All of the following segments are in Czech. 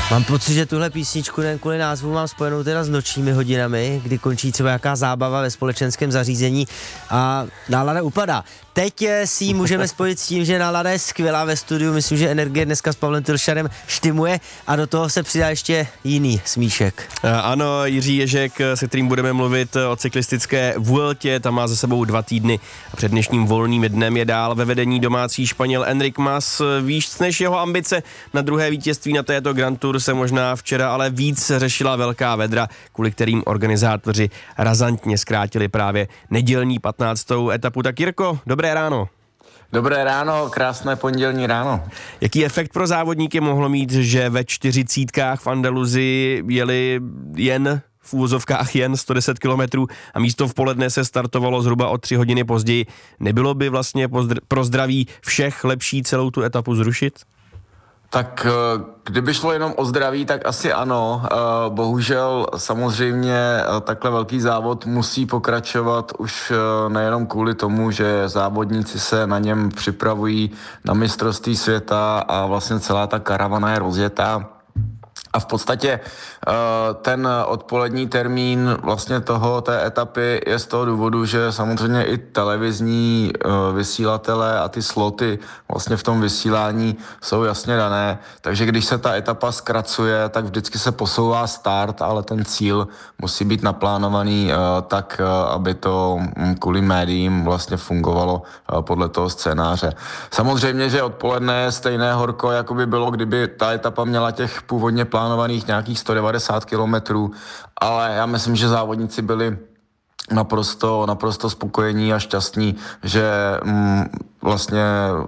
Mám pocit, že tuhle písničku nejen kvůli názvu mám spojenou teda s nočními hodinami, kdy končí třeba jaká zábava ve společenském zařízení a nálada upadá. Teď si ji můžeme spojit s tím, že nálada je skvělá ve studiu, myslím, že energie dneska s Pavlem Tylšarem štimuje a do toho se přidá ještě jiný smíšek. Ano, Jiří Ježek, se kterým budeme mluvit o cyklistické Vueltě, tam má za sebou 2 týdny a před dnešním volným dnem je dál ve vedení domácí Španěl Enric Mas. Víc než jeho ambice na druhé vítězství na této Grand Tour se možná včera ale víc řešila velká vedra, kvůli kterým organizátoři razantně zkrátili právě nedělní 15. etapu. Tak Jirko, dobré ráno. Dobré ráno, krásné pondělní ráno. Jaký efekt pro závodníky mohlo mít, že ve 40 v Andaluzii jeli jen v úvozovkách jen 110 kilometrů a místo v poledne se startovalo zhruba o 3 hodiny později? Nebylo by vlastně pro zdraví všech lepší celou tu etapu zrušit? Tak kdyby šlo jenom o zdraví, tak asi ano. Bohužel samozřejmě takhle velký závod musí pokračovat už nejenom kvůli tomu, že závodníci se na něm připravují na mistrovství světa a vlastně celá ta karavana je rozjetá. A v podstatě ten odpolední termín vlastně té etapy je z toho důvodu, že samozřejmě i televizní vysílatele a ty sloty vlastně v tom vysílání jsou jasně dané. Takže když se ta etapa zkracuje, tak vždycky se posouvá start, ale ten cíl musí být naplánovaný tak, aby to kvůli médiím vlastně fungovalo podle toho scénáře. Samozřejmě, že odpoledne je stejné horko, jako by bylo, kdyby ta etapa měla těch původně plánovaných nějakých 190 kilometrů, ale já myslím, že závodníci byli naprosto spokojení a šťastní, že vlastně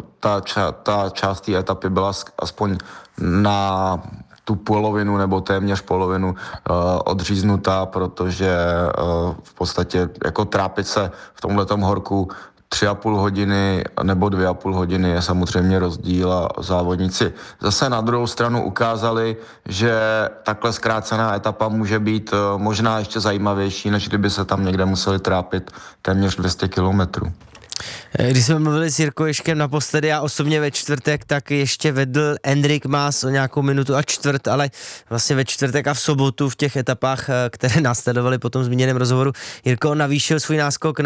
ta část té etapy byla aspoň na tu polovinu nebo téměř polovinu odříznutá, protože v podstatě jako trápit se v tomhletom horku 3,5 hodiny nebo 2,5 hodiny je samozřejmě rozdíl a závodníci zase na druhou stranu ukázali, že takhle zkrácená etapa může být možná ještě zajímavější, než kdyby se tam někde museli trápit téměř 200 kilometrů. Když jsme mluvili s Jirkou Ježkem naposledy, já osobně ve čtvrtek, tak ještě vedl Enric Mas o nějakou minutu a čtvrt, ale vlastně ve čtvrtek a v sobotu v těch etapách, které následovaly po tom zmíněném rozhovoru, Jirko navýšil svůj náskok